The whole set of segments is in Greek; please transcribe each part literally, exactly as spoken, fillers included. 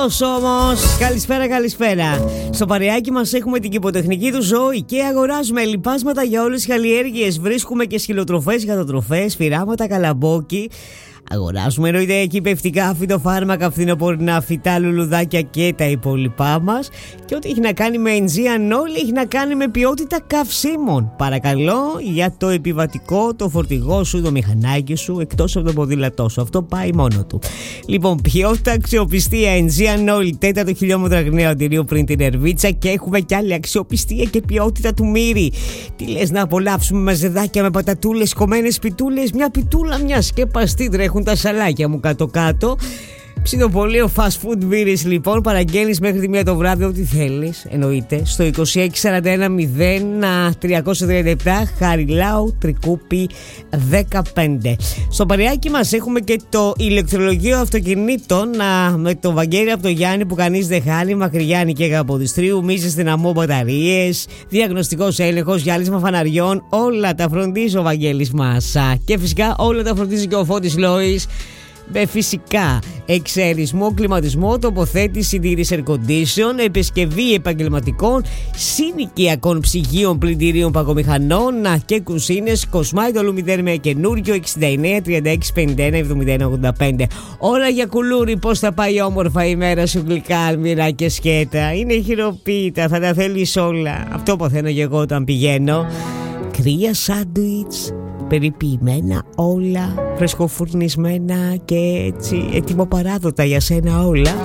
Καλώς όμως. Καλησπέρα, καλησπέρα. Στο παρεάκι μας έχουμε την κυποτεχνική του ζωή και αγοράζουμε λιπάσματα για όλες τις καλλιέργειες. Βρίσκουμε και σκυλοτροφές, γατοτροφές, φυράματα, καλαμπόκι. Αγοράζουμε εννοείται εκυπευτικά, φυτοφάρμακα, φθινοπορεινά φυτά, λουλουδάκια και τα υπόλοιπά μας. Και ό,τι έχει να κάνει με Aegean Oil έχει να κάνει με ποιότητα καυσίμων. Παρακαλώ για το επιβατικό, το φορτηγό σου, το μηχανάκι σου, εκτός από το ποδήλατό σου. Αυτό πάει μόνο του. Λοιπόν, ποιότητα, αξιοπιστία, Aegean Oil, τέταρτο χιλιόμετρο Αγριναίου Αντιρίου πριν την Ερβίτσα. Και έχουμε κι άλλη αξιοπιστία και ποιότητα του Μύρι. Τι λες να απολαύσουμε μαζεδάκια με πατατούλες, κομμένες πιτούλες, μια πιτούλα, μια σκεπαστή τρέχουν τα σαλάκια μου κάτω-κάτω. Ψινοπωλείο fast food Μύρις λοιπόν. Παραγγέλνεις μέχρι τη μία το βράδυ ό,τι θέλεις. Εννοείται στο είκοσι έξι σαράντα ένα μηδέν τριακόσια τριάντα επτά Χαριλάου Τρικούπι δεκαπέντε. Στο παρεάκι μας έχουμε και το ηλεκτρολογείο αυτοκινήτων με το Βαγγέλη από το Γιάννη που κανείς δεν χάνει. Μακριγιάννη και Γαποδιστρίου. Μίζες δυναμό μπαταρίες. Διαγνωστικός έλεγχος, γυάλισμα φαναριών. Όλα τα φροντίζει ο Βαγγέλης μας. Και φυσικά όλα τα φροντίζει και ο Φώτης Λόης. Με φυσικά εξαιρισμό, κλιματισμό, τοποθέτηση, συντήρηση air condition, επισκευή επαγγελματικών, συνοικιακών ψυγείων, πλυντηρίων, παγομηχανών και κουζίνες. Κοσμάει το Λουμιδέρ με καινούριο εξήντα εννέα τριάντα έξι πενήντα ένα εβδομήντα ένα ογδόντα πέντε. Όλα για κουλούρι, πώς θα πάει όμορφα η μέρα σου, γλυκά, αλμυρά και σκέτα. Είναι χειροποίητα, θα τα θέλεις όλα. Αυτό παθαίνω και εγώ όταν πηγαίνω. Κρύα σάντουιτς, περιποιημένα όλα, φρεσκοφουρνισμένα και έτσι ετοιμοπαράδοτα για σένα όλα.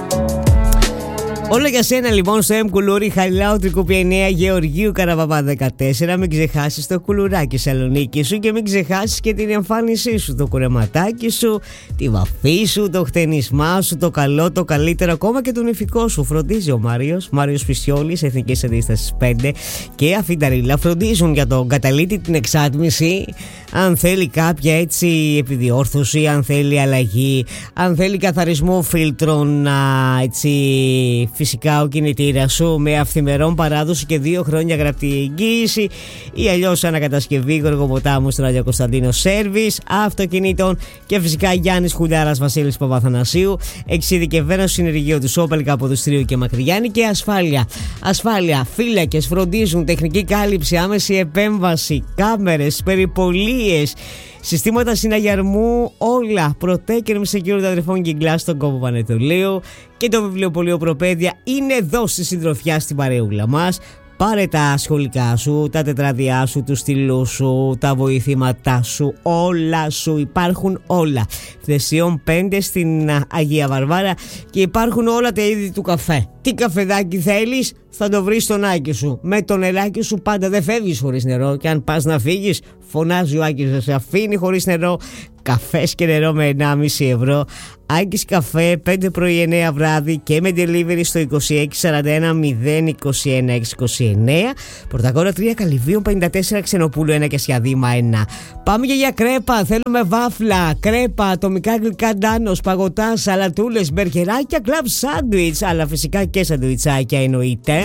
Όλα για σένα λοιπόν στο M Κουλούρι, Χαριλάου Τρικούπι εννέα, Γεωργίου Καραβαβά δεκατέσσερα. Μην ξεχάσεις το κουλουράκι Σαλονίκη σου και μην ξεχάσεις και την εμφάνισή σου, το κουρεματάκι σου, τη βαφή σου, το χτενισμά σου, το καλό, το καλύτερο, ακόμα και τον ηφικό σου. Φροντίζει ο Μάριος, Μάριος Φυσιόλης, Εθνικής Αντίστασης πέντε και Αφινταρίλα. Φροντίζουν για τον καταλήτη την εξάτμιση. Αν θέλει κάποια έτσι επιδιόρθωση, αν θέλει αλλαγή, αν θέλει καθαρισμό φίλτρων, έτσι. Φυσικά ο κινητήρας σου με αυθημερών παράδοση και δύο χρόνια γραπτή εγγύηση ή αλλιώς ανακατασκευή Γοργοποτάμου στο Ράδιο Κωνσταντίνο Σέρβις αυτοκινήτων. Και φυσικά Γιάννης Χουντάρας Βασίλης Παπαθανασίου, εξειδικευμένο συνεργείο του Σόπελ Καποδιστρίου και Μακριγιάννη. Και ασφάλεια, ασφάλεια, φύλακες φροντίζουν, τεχνική κάλυψη, άμεση επέμβαση, κάμερες, περιπολίες, συστήματα συναγερμού, όλα. Protector Security αδερφών Κιγκλά στον κόπο Πανετολίου. Και το βιβλιοπωλείο Προπαίδεια είναι εδώ στη συντροφιά στην παρεούλα μας. Πάρε τα σχολικά σου, τα τετράδια σου, του στυλού σου, τα βοηθήματά σου, όλα σου, υπάρχουν όλα. Θεσιών πέντε στην Αγία Βαρβάρα και υπάρχουν όλα τα είδη του καφέ. Τι καφεδάκι θέλεις, θα το βρεις στον Άκη σου. Με το νεράκι σου πάντα δεν φεύγεις χωρίς νερό. Και αν πας να φύγεις, φωνάζει ο Άκης να σε αφήνει χωρίς νερό. Καφές και νερό με ενάμιση ευρώ. Άκης Καφέ, πέντε πρωί εννέα βράδυ και με delivery στο είκοσι έξι σαράντα ένα μηδέν είκοσι ένα έξι είκοσι εννέα. Πρωταγόρα τρία Καλυβίων πενήντα τέσσερα Ξενοπούλου ένα και Σιαδήμα ένα. Πάμε και για κρέπα, θέλουμε βάφλα, κρέπα, ατομικά γλυκά Ντάνος, παγωτά, σαλατούλες, μπεργκεράκια, κλαμπ σάντουιτς, αλλά φυσικά και σαντουιτσάκια εννοείται.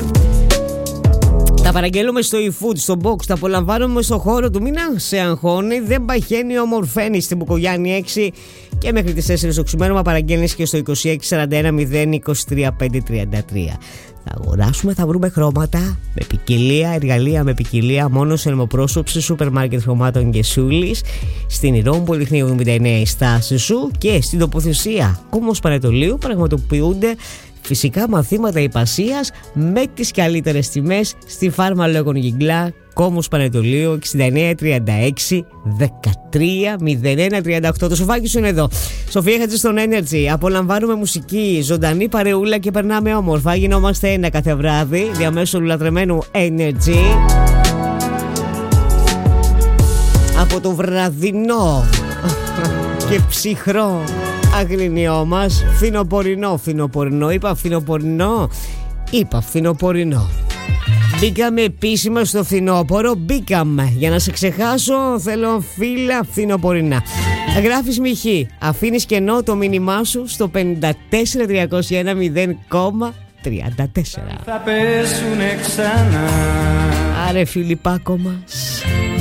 Τα παραγγέλνουμε στο eFood, στο box, τα απολαμβάνουμε στο χώρο του. Μην σε αγχώνει, δεν παχαίνει, ομορφαίνει στην Μπουκογιάννη έξι και μέχρι τις τέσσερις το ξημέρωμα παραγγέλνεις και στο είκοσι έξι σαράντα ένα μηδέν είκοσι τρία πέντε τριάντα τρία. Θα αγοράσουμε, θα βρούμε χρώματα με ποικιλία, εργαλεία με ποικιλία, μόνο σε ελμοπρόσωψη, σούπερ μάρκετ χρωμάτων και Σούλης, στην Ηρών Πολυχνίου εβδομήντα εννέα η στάση σου και στην τοποθεσία Κόμος Πανετολίου πραγματοποιούνται φυσικά μαθήματα υπασίας με τις καλύτερες τιμές στη Φάρμα Λόγων Γιγκλά, Κόμος Πανετολίου εξήντα εννέα τριάντα έξι δεκατρία μηδέν ένα τριάντα οκτώ. Το σοφάκι σου είναι εδώ. Σοφία Χατζη στον Energy. Απολαμβάνουμε μουσική, ζωντανή παρεούλα και περνάμε όμορφα. Γινόμαστε ένα κάθε βράδυ διαμέσου του λατρεμένου Energy. Από το βραδινό και ψυχρό αγρινιό μας φθινοπορεινό, φθινοπορεινό, είπα φθινοπορεινό, είπα φθινοπορεινό. Μπήκαμε επίσημα στο φθινόπωρο, μπήκαμε. Για να σε ξεχάσω θέλω φύλλα φθινοπορεινά. Γράφεις μυχή, αφήνεις κενό το μήνυμά σου στο πενήντα τέσσερα τριακόσια ένα μηδέν τριάντα τέσσερα. Θα πέσουνε ξανά. Άρε Φιλιππάκο μας.